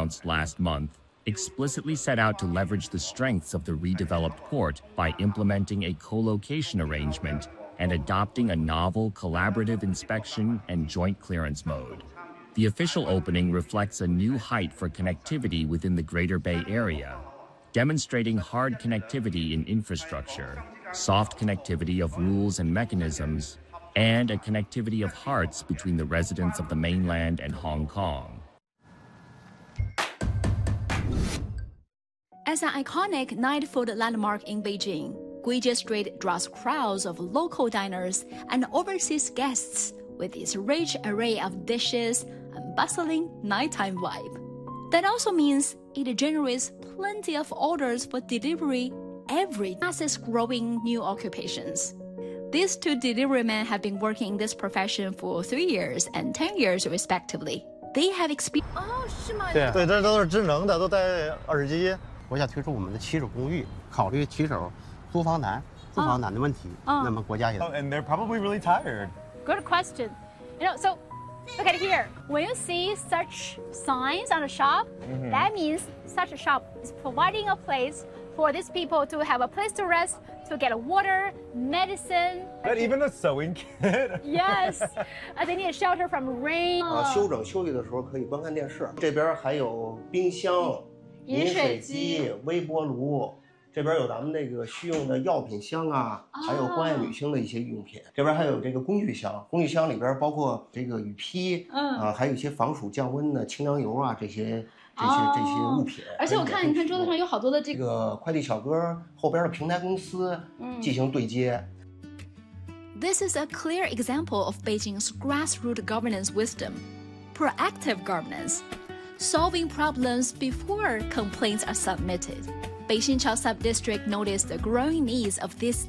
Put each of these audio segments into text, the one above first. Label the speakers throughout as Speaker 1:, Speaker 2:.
Speaker 1: announced last month, explicitly set out to leverage the strengths of the redeveloped port by implementing a co-location arrangement and adopting a novel collaborative inspection and joint clearance mode. The official opening reflects a new height for connectivity within the Greater Bay Area, demonstrating hard connectivity in infrastructure, soft connectivity of rules and mechanisms, and a connectivity of hearts between the residents of the mainland and Hong Kong.
Speaker 2: As an iconic night food landmark in Beijing, Guijie Street draws crowds of local diners and overseas guests with its rich array of dishes and bustling nighttime vibe. That also means it generates plenty of orders for delivery every fastest growing new occupations. These two delivery men have been working in this profession for 3 years and 10 years respectively. They have experience.
Speaker 3: 哦，是吗？
Speaker 4: 对，
Speaker 5: 这都是智能的，都带耳机。
Speaker 4: 国家推出我们的骑手公寓，考虑骑手租房难的问题。那么国家也。
Speaker 5: Oh, and they're probably really tired.
Speaker 3: Good question. So look at here. When you see such signs on the shop, that means such a shop is providing a place for these people to have a place to rest, to get water, medicine.
Speaker 5: But even a sewing kit.
Speaker 3: Yes, they need shelter from rain.
Speaker 6: 休整休息的时候可以观看电视。这边还有冰箱、饮水机、微波炉。这边有咱们那个需用的药品箱啊，还有关爱女性的一些用品。这边还有这个工具箱，工具箱里边包括这个雨披，还有一些防暑降温的清凉油啊，这些物品。
Speaker 3: 而且我看，你看桌子上有好多的
Speaker 6: 这个快递小哥后边的平台公司进行对接。
Speaker 2: This is a clear example of Beijing's grassroots governance wisdom, proactive governance, solving problems before complaints are submitted. Beixinqiao Sub-District noticed the growing needs of this.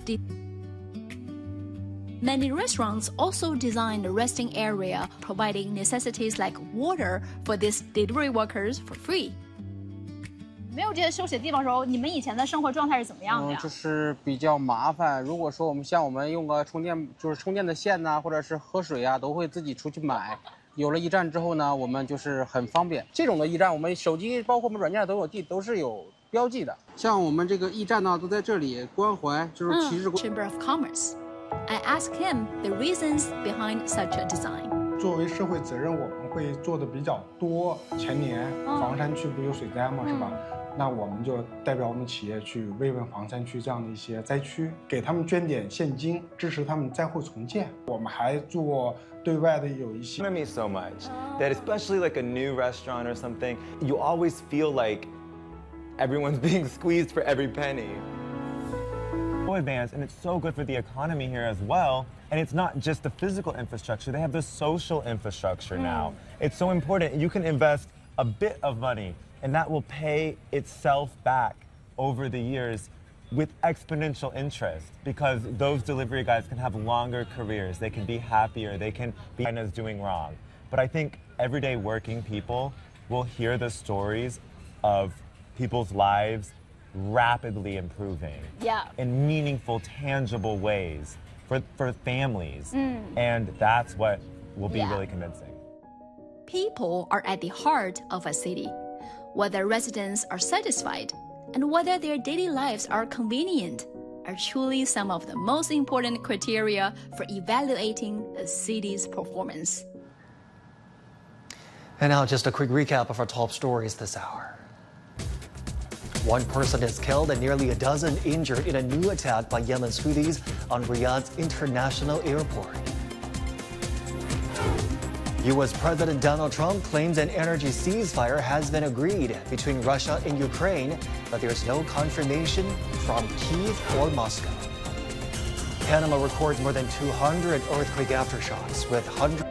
Speaker 2: Many restaurants also designed a resting area, providing necessities like water for these delivery workers for free.
Speaker 3: 没有这些休息的地方的时候，你们以前的生活状态是怎么样的呀？
Speaker 4: 就是比较麻烦。如果说我们用个充电的线呐，或者是喝水啊，都会自己出去买。有了驿站之后呢，我们就是很方便。这种的驿站，我们手机包括我们软件都是有标记的。像我们这个驿站呢，都在这里关怀，就是骑士。
Speaker 2: Chamber of Commerce. I asked him the reasons behind such a design.
Speaker 7: 作为社会责任，我们会做的比较多。前年房山区不有水灾嘛，是吧？那我们就代表我们企业去慰问房山区这样的一些灾区，给他们捐点现金，支持他们灾后重建。我们还做对外的有一些。
Speaker 5: Me so much that especially like a new restaurant or something, you always feel like everyone's being squeezed for every penny. Advanced, and it's so good for the economy here as well. And it's not just the physical infrastructure, they have the social infrastructure now. It's so important. You can invest a bit of money and that will pay itself back over the years with exponential interest because those delivery guys can have longer careers, they can be happier, they can be China's doing wrong. But I think everyday working people will hear the stories of people's lives rapidly improving in meaningful, tangible ways for families. And that's what will be really convincing.
Speaker 2: People are at the heart of a city. Whether residents are satisfied and whether their daily lives are convenient are truly some of the most important criteria for evaluating a city's performance.
Speaker 8: And now just a quick recap of our top stories this hour. One person is killed and nearly a dozen injured in a new attack by Yemen's Houthis on Riyadh's international airport. U.S. President Donald Trump claims an energy ceasefire has been agreed between Russia and Ukraine, but there's no confirmation from Kyiv or Moscow. Panama records more than 200 earthquake aftershocks with hundreds